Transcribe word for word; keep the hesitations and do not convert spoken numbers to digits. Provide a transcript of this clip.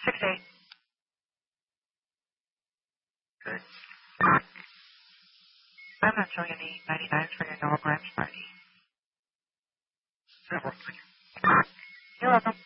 Six eight. Good. I'm not showing any ninety-nines for your Noah Grimes party. You're welcome.